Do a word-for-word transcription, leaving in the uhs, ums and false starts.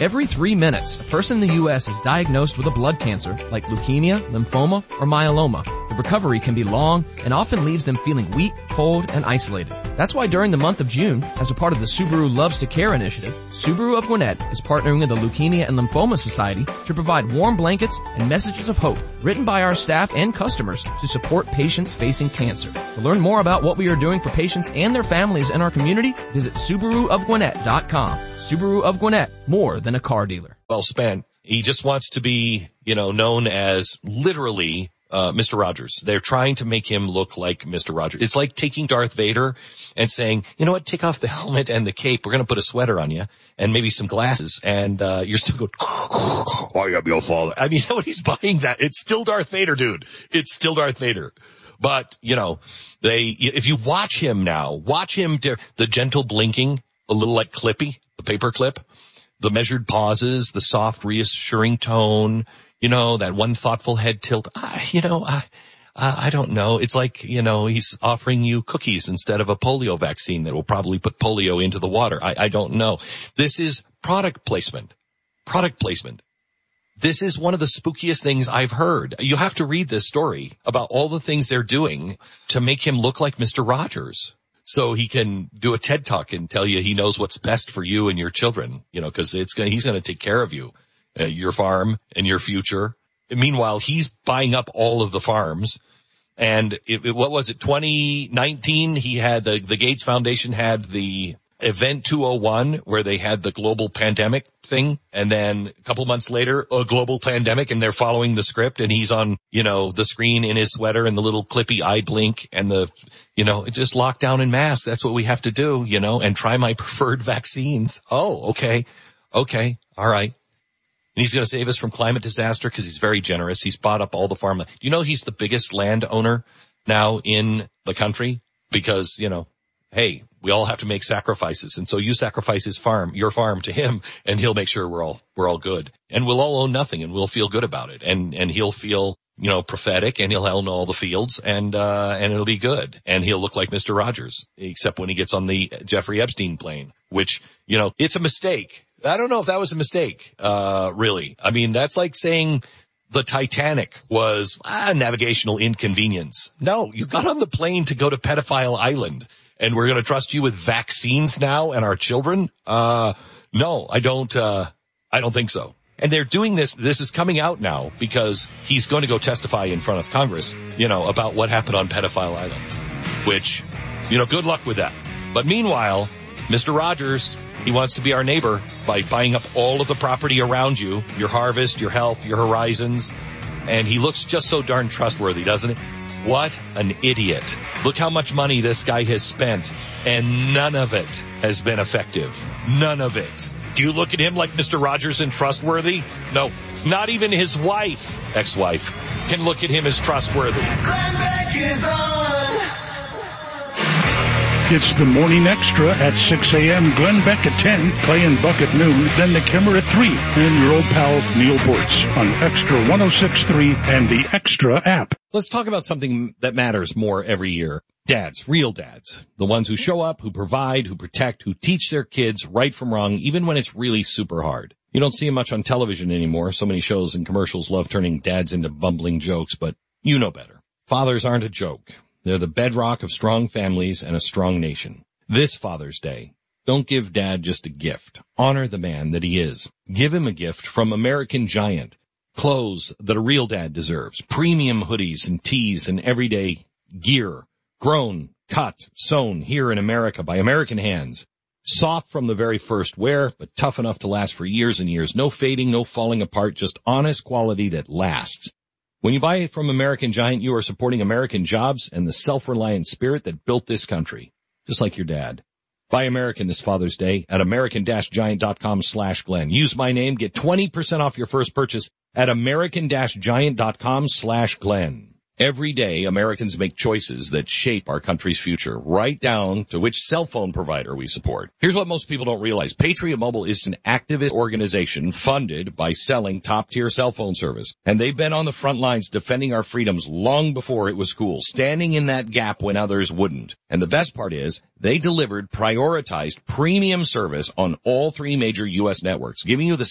Every three minutes, a person in the U S is diagnosed with a blood cancer like leukemia, lymphoma, or myeloma. The recovery can be long and often leaves them feeling weak, cold, and isolated. That's why during the month of June, as a part of the Subaru Loves to Care initiative, Subaru of Gwinnett is partnering with the Leukemia and Lymphoma Society to provide warm blankets and messages of hope written by our staff and customers to support patients facing cancer. To learn more about what we are doing for patients and their families in our community, visit Subaru of Gwinnett dot com. Subaru of Gwinnett, more than a car dealer. Well spent. He just wants to be, you know, known as literally uh Mister Rogers. They're trying to make him look like Mister Rogers. It's like taking Darth Vader and saying, you know what, take off the helmet and the cape. We're going to put a sweater on you and maybe some glasses, and uh you're still going, I am your father. I mean, nobody's buying that. It's still Darth Vader, dude. It's still Darth Vader. But, you know, they, if you watch him now, watch him, the gentle blinking, a little like Clippy, the paper clip, the measured pauses, the soft reassuring tone, you know, that one thoughtful head tilt. I, you know, I, I don't know. It's like, you know, he's offering you cookies instead of a polio vaccine that will probably put polio into the water. I, I don't know. This is product placement. Product placement. This is one of the spookiest things I've heard. You have to read this story about all the things they're doing to make him look like Mister Rogers, so he can do a TED Talk and tell you he knows what's best for you and your children, you know, because it's going he's going to take care of you, uh, your farm and your future. And meanwhile, he's buying up all of the farms. And it, it, what was it, twenty nineteen? He had the, the Gates Foundation had the Event two oh one, where they had the global pandemic thing, and then a couple months later, a global pandemic, and they're following the script, and he's on, you know, the screen in his sweater and the little clippy eye blink and the, you know, just lockdown and mask. That's what we have to do, you know, and try my preferred vaccines. Oh, okay. Okay. All right. And he's going to save us from climate disaster because he's very generous. He's bought up all the farmland. Do you know he's the biggest landowner now in the country? Because, you know, hey, we all have to make sacrifices. And so you sacrifice his farm, your farm to him, and he'll make sure we're all, we're all good. And we'll all own nothing, and we'll feel good about it. And, and he'll feel, you know, prophetic, and he'll own all the fields, and, uh, and it'll be good. And he'll look like Mister Rogers, except when he gets on the Jeffrey Epstein plane, which, you know, it's a mistake. I don't know if that was a mistake, uh, really. I mean, that's like saying the Titanic was a navigational inconvenience. No, you got on the plane to go to Pedophile Island. And we're going to trust you with vaccines now and our children? Uh, no, I don't, uh, I don't think so. And they're doing this, this is coming out now because he's going to go testify in front of Congress, you know, about what happened on Pedophile Island, which, you know, good luck with that. But meanwhile, Mister Rogers, he wants to be our neighbor by buying up all of the property around you, your harvest, your health, your horizons. And he looks just so darn trustworthy, doesn't it? What an idiot. Look how much money this guy has spent, and none of it has been effective. None of it. Do you look at him like Mister Rogers and trustworthy? No, not even his wife, ex-wife, can look at him as trustworthy. Glenn Beck is on. It's the Morning Extra at six a.m., Glenn Beck at ten, Clay and Buck at noon, then the Kimmer at three, and your old pal Neil Ports on Extra one oh six point three and the Extra app. Let's talk about something that matters more every year. Dads, real dads. The ones who show up, who provide, who protect, who teach their kids right from wrong, even when it's really super hard. You don't see them much on television anymore. So many shows and commercials love turning dads into bumbling jokes, but you know better. Fathers aren't a joke. They're the bedrock of strong families and a strong nation. This Father's Day, don't give Dad just a gift. Honor the man that he is. Give him a gift from American Giant. Clothes that a real dad deserves. Premium hoodies and tees and everyday gear. Grown, cut, sewn here in America by American hands. Soft from the very first wear, but tough enough to last for years and years. No fading, no falling apart, just honest quality that lasts. When you buy it from American Giant, you are supporting American jobs and the self-reliant spirit that built this country, just like your dad. Buy American this Father's Day at american-giant.com slash Glenn. Use my name, get twenty percent off your first purchase at american-giant.com slash Glenn. Every day, Americans make choices that shape our country's future, right down to which cell phone provider we support. Here's what most people don't realize. Patriot Mobile is an activist organization funded by selling top-tier cell phone service. And they've been on the front lines defending our freedoms long before it was cool, standing in that gap when others wouldn't. And the best part is, they delivered prioritized premium service on all three major U S networks, giving you the